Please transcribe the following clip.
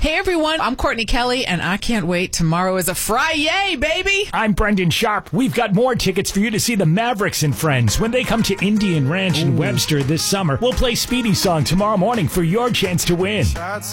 Hey everyone, I'm Courtney Kelly, and I can't wait. Tomorrow is a Friday, baby! I'm Brendan Sharp. We've got more tickets for you to see the Mavericks and Friends when they come to Indian Ranch in Webster this summer. We'll play Speedy's song tomorrow morning for your chance to win.